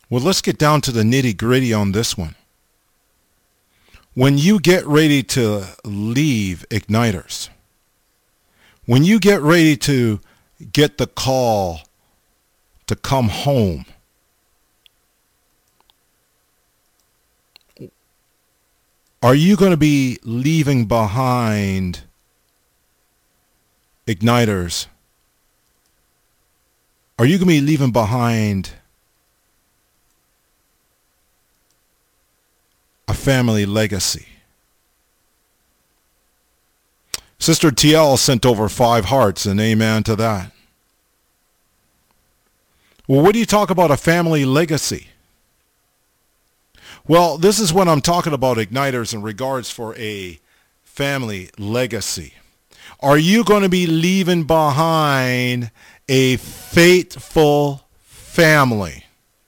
Well, let's get down to the nitty-gritty on this one. When you get ready to leave Igniters, when you get ready to get the call to come home, are you going to be leaving behind Igniters? Are you going to be leaving behind a family legacy? Sister TL sent over 5 hearts, and amen to that. Well, what do you talk about a family legacy? Well, this is what I'm talking about, Igniters, in regards for a family legacy. Are you going to be leaving behind a faithful family?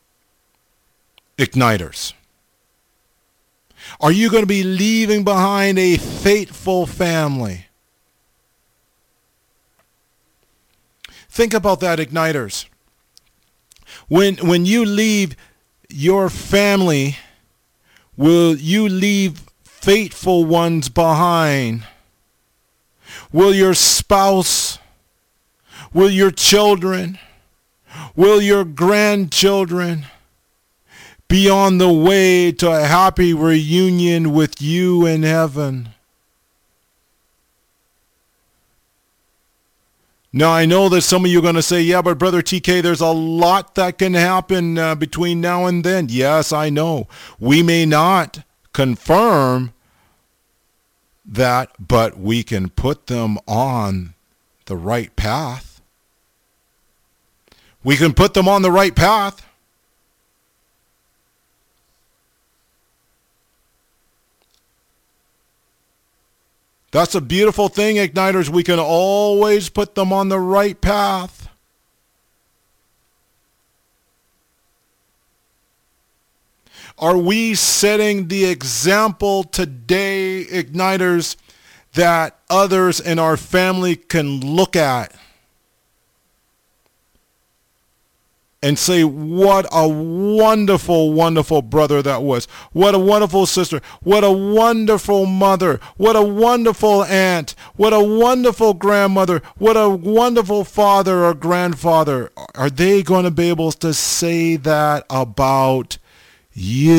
Igniters. Are you going to be leaving behind a faithful family? Think about that, Igniters. When you leave your family, will you leave faithful ones behind? Will your spouse, will your children, will your grandchildren be on the way to a happy reunion with you in heaven? Now, I know that some of you are going to say, yeah, but Brother TK, there's a lot that can happen between now and then. Yes, I know. We may not confirm that, but we can put them on the right path. We can put them on the right path. That's a beautiful thing, Igniters. We can always put them on the right path. Are we setting the example today, Igniters, that others in our family can look at and say, what a wonderful, wonderful brother that was. What a wonderful sister. What a wonderful mother. What a wonderful aunt. What a wonderful grandmother. What a wonderful father or grandfather. Are they going to be able to say that about you?